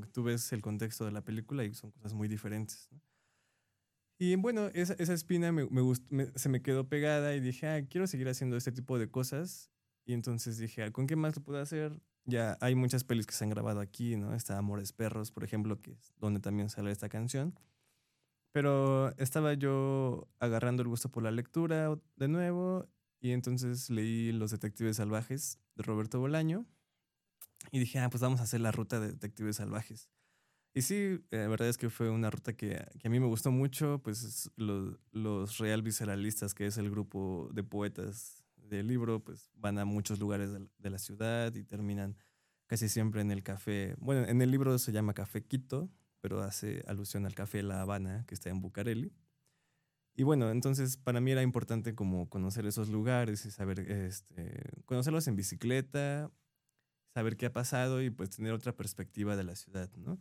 como que tú ves el contexto de la película y son cosas muy diferentes, ¿no? Y bueno, esa espina se me quedó pegada y dije, quiero seguir haciendo este tipo de cosas. Y entonces dije, ¿con qué más lo puedo hacer? Ya hay muchas pelis que se han grabado aquí, ¿no? Está Amores Perros, por ejemplo, que es donde también sale esta canción. Pero estaba yo agarrando el gusto por la lectura de nuevo y entonces leí Los Detectives Salvajes de Roberto Bolaño y dije, pues vamos a hacer la ruta de Detectives Salvajes. Y sí, la verdad es que fue una ruta que a mí me gustó mucho, pues los Real Visceralistas, que es el grupo de poetas del libro, pues van a muchos lugares de la ciudad y terminan casi siempre en el café. Bueno, en el libro se llama Café Quito, pero hace alusión al café La Habana, que está en Bucareli. Y bueno, entonces para mí era importante como conocer esos lugares y saber, conocerlos en bicicleta, saber qué ha pasado y pues tener otra perspectiva de la ciudad, ¿no?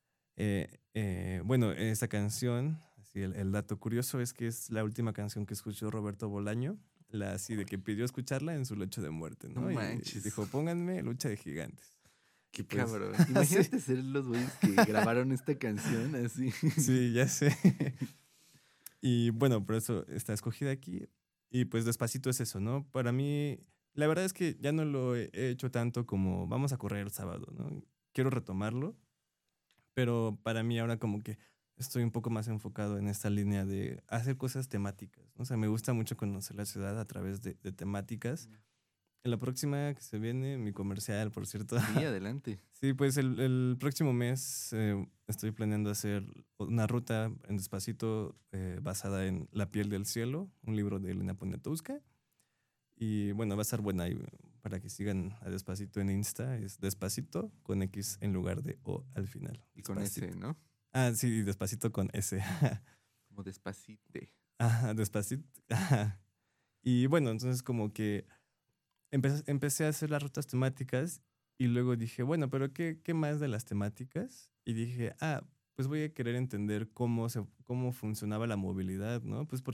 Bueno, esta canción, así el dato curioso es que es la última canción que escuchó Roberto Bolaño, la así de que pidió escucharla en su lecho de muerte, No ¿no? Y manches. dijo, pónganme Lucha de Gigantes. Y Qué pues, cabrón. sí, Imagínate ser los güeyes que grabaron esta canción así. sí, ya sé. Y bueno, por eso está escogida aquí. Y pues Despacito es eso, ¿no? Para mí, la verdad es que ya no lo he hecho tanto como vamos a correr el sábado, ¿no? Quiero retomarlo, pero para mí ahora como que estoy un poco más enfocado en esta línea de hacer cosas temáticas, ¿no? O sea, me gusta mucho conocer la ciudad a través de temáticas. En la próxima que se viene, mi comercial, por cierto. Sí, adelante. Sí, pues el próximo mes estoy planeando hacer una ruta en Despacito basada en La piel del cielo, un libro de Elena Poniatowska. Y bueno, va a estar buena ahí para que sigan a Despacito en Insta. Es Despacito con X en lugar de O al final. Y con ese, Despacito. ¿no? Ah, sí, Despacito con S. Como despacite. Ajá, Despacito. Ajá. Y bueno, entonces como que empecé a hacer las rutas temáticas y luego dije, bueno, pero ¿qué más de las temáticas? Y dije, pues voy a querer entender cómo funcionaba la movilidad, ¿no? Pues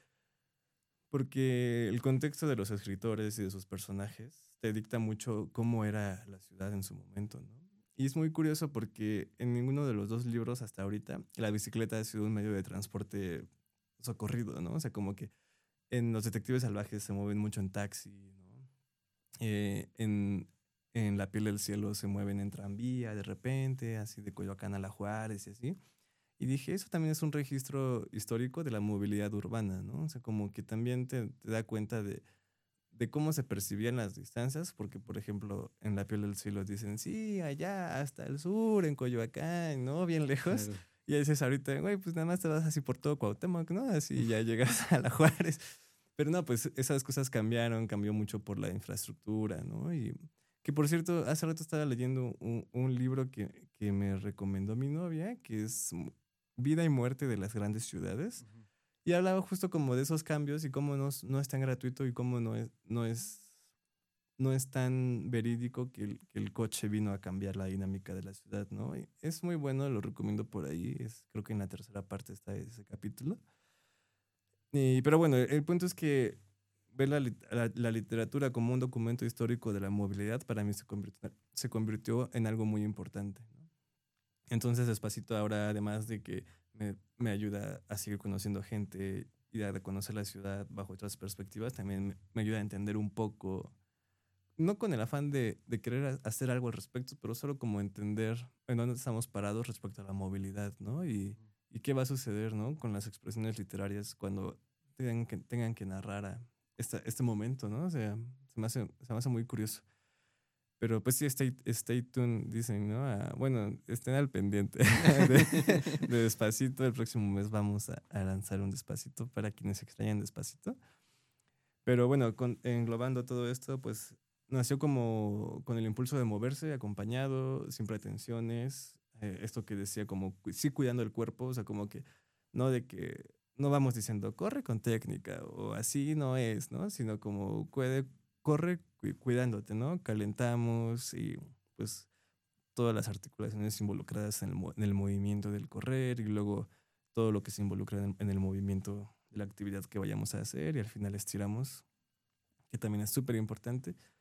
porque el contexto de los escritores y de sus personajes te dicta mucho cómo era la ciudad en su momento, ¿no? Y es muy curioso porque en ninguno de los dos libros hasta ahorita la bicicleta ha sido un medio de transporte socorrido, ¿no? O sea, como que en Los Detectives Salvajes se mueven mucho en taxi, ¿no? En La piel del cielo se mueven en tranvía de repente, así de Coyoacán a La Juárez y así. Y dije, eso también es un registro histórico de la movilidad urbana, ¿no? O sea, como que también te da cuenta de cómo se percibían las distancias, porque, por ejemplo, en La piel del cielo dicen, sí, allá hasta el sur, en Coyoacán, ¿no? Bien lejos. Claro. Y ahí dices ahorita, güey, pues nada más te vas así por todo Cuauhtémoc, ¿no? Así ya llegas a La Juárez. Pero no, pues esas cosas cambiaron, cambió mucho por la infraestructura, ¿no? Y que por cierto, hace rato estaba leyendo un libro que me recomendó mi novia, que es Vida y muerte de las grandes ciudades. Ujú. Y hablaba justo como de esos cambios y cómo no es tan gratuito y cómo no es tan verídico que el coche vino a cambiar la dinámica de la ciudad, ¿no? Y es muy bueno, lo recomiendo por ahí. Creo que en la tercera parte está ese capítulo. Pero bueno, el punto es que ver la literatura como un documento histórico de la movilidad para mí se convirtió en algo muy importante, ¿no? Entonces, Despacito ahora, además de que me ayuda a seguir conociendo gente y a conocer la ciudad bajo otras perspectivas, también me ayuda a entender un poco, no con el afán de querer hacer algo al respecto, pero solo como entender en dónde estamos parados respecto a la movilidad, ¿no? Y qué va a suceder, ¿no? Con las expresiones literarias cuando tengan que narrar este momento, ¿no? O sea, se me hace muy curioso. Pero pues sí, stay tuned, dicen, ¿no? Bueno, estén al pendiente de Despacito. El próximo mes vamos a lanzar un Despacito para quienes extrañan Despacito. Pero bueno, englobando todo esto, pues nació como con el impulso de moverse, acompañado, sin pretensiones. Esto que decía, como sí cuidando el cuerpo, o sea, como que no de que no vamos diciendo corre con técnica o así no es, ¿no? Sino como corre cuidándote, ¿no? Calentamos y pues todas las articulaciones involucradas en el movimiento del correr y luego todo lo que se involucra en el movimiento de la actividad que vayamos a hacer y al final estiramos, que también es súper importante.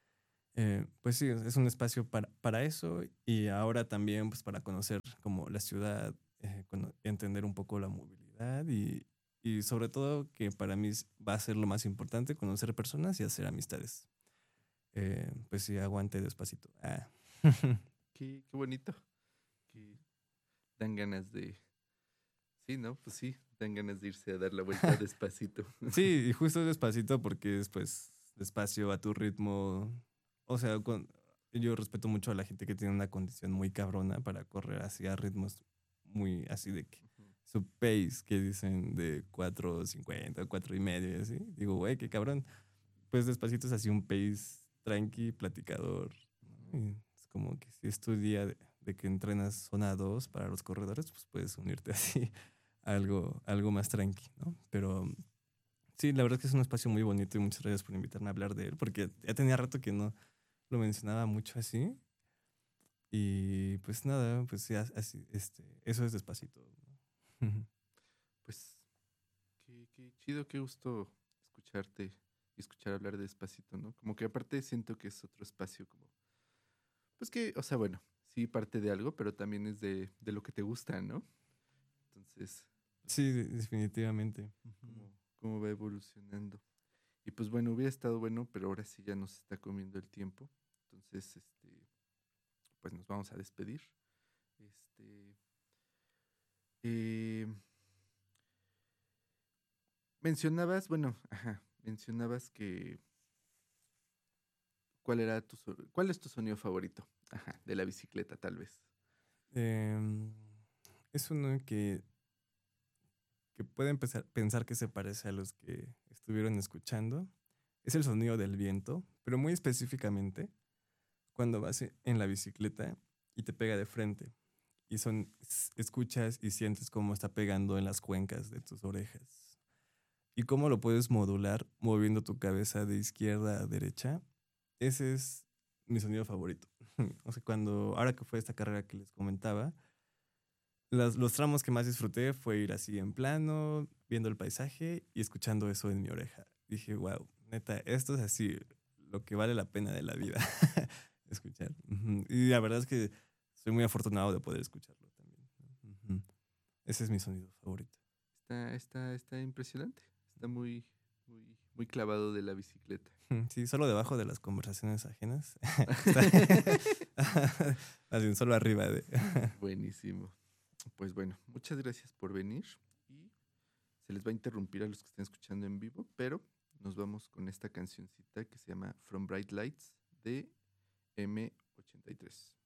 Pues sí, es un espacio para eso y ahora también pues para conocer como la ciudad, entender un poco la movilidad y sobre todo que para mí va a ser lo más importante, conocer personas y hacer amistades. Pues sí, aguante despacito. Ah. Qué bonito. Que dan ganas de... Sí, ¿no? Pues sí, dan ganas de irse a dar la vuelta despacito. Sí, y justo despacito porque es pues despacio a tu ritmo. O sea, yo respeto mucho a la gente que tiene una condición muy cabrona para correr así a ritmos muy así de que Ujú. su pace que dicen de 4:50, 4:30 y así. Digo, güey, qué cabrón. Pues despacito es así un pace tranqui, platicador, ¿no? Y es como que si es tu día de que entrenas zona 2 para los corredores, pues puedes unirte así a algo más tranqui, ¿no? Pero sí, la verdad es que es un espacio muy bonito y muchas gracias por invitarme a hablar de él, porque ya tenía rato que no lo mencionaba mucho así. Y pues nada, pues sí, así, eso es despacito, ¿no? Pues qué chido, qué gusto escucharte y escuchar hablar de despacito, ¿no? Como que aparte siento que es otro espacio como... Pues que, o sea, bueno, sí parte de algo, pero también es de lo que te gusta, ¿no? Entonces, pues, Sí, definitivamente. Ujú. cómo va evolucionando. Y pues bueno, hubiera estado bueno, pero ahora sí ya nos está comiendo el tiempo. Entonces, pues nos vamos a despedir. Este, eh, mencionabas, bueno, ajá, mencionabas que cuál es tu sonido favorito, ajá, de la bicicleta, tal vez. Em, es uno que puede empezar pensar que se parece a los que estuvieron escuchando. Es el sonido del viento, pero muy específicamente cuando vas en la bicicleta y te pega de frente y escuchas y sientes cómo está pegando en las cuencas de tus orejas y cómo lo puedes modular moviendo tu cabeza de izquierda a derecha. Ese es mi sonido favorito. O sea, ahora que fue esta carrera que les comentaba, los tramos que más disfruté fue ir así en plano, viendo el paisaje y escuchando eso en mi oreja. Dije, wow, neta, esto es así lo que vale la pena de la vida escuchar. Ujú. Y la verdad es que soy muy afortunado de poder escucharlo también. Ujú. Ese es mi sonido favorito. Está impresionante. Está muy clavado de la bicicleta. Sí, solo debajo de las conversaciones ajenas. Está más bien solo arriba de. Buenísimo. Pues bueno, muchas gracias por venir y se les va a interrumpir a los que estén escuchando en vivo, pero nos vamos con esta cancioncita que se llama From Bright Lights de M83.